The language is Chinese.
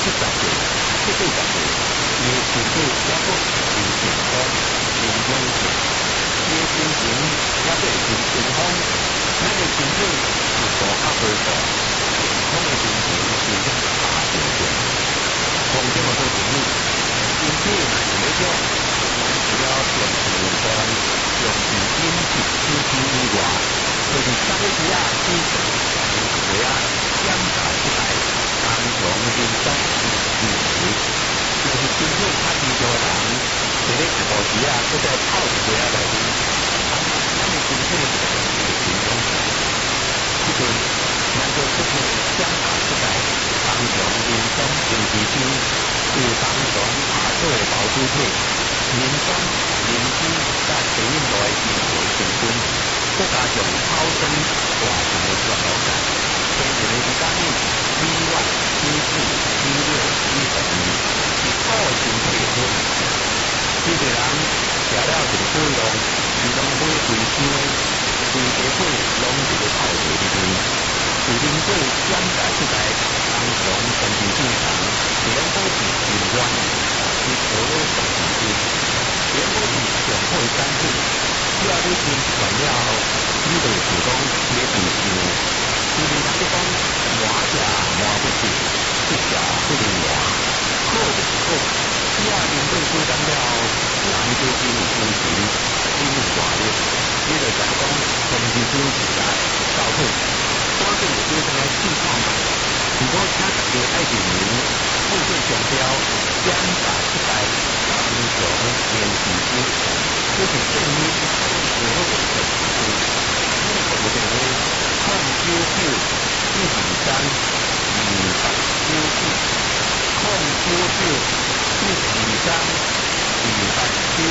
70岁、70岁，伊的身体也阁真健康、真勇健，伊的心情也阁会真顺风。咱的身体是大较无错，健康的心情是咱大正常。从这么多朋友，身体若是要少，咱除了重视运动、重视饮食、休息以外，就是三个时啊，注重就是一个检查出来，当从运动饮食，就是身体较健康的人，在咧一步时啊，搁再泡一杯啊内面，咱的身体就会健康。即阵，咱就出现检查出来，当从运动饮食中，有当从下做的毛主体、人酸、人脂、甲水饮类饮料成分，再加上草酸、大肠的酸老钙，形成的维他命 B1、B4、B6、B12，是构身体的好物件。有个人食了就过量，伊拢买规箱的，规家伙拢一个泡茶里面。有啉过检查出来，当从全身正常，会用保持柔软，是可乐上市品，会用保持上好的产品。只要你听习惯了后，你就会想讲要变性。因为人哋讲满食满不食，不食不能换，好就是好。只要啉过几工了后，人就真有精神，真有活力。你就知讲全身精神啊够好。当然有啲在试看嘛，如果请大家爱认明，富贵上标，检查出来，当从面试中，就是证明最好的成绩。我们服务电话099-123-2899，099-123-2899。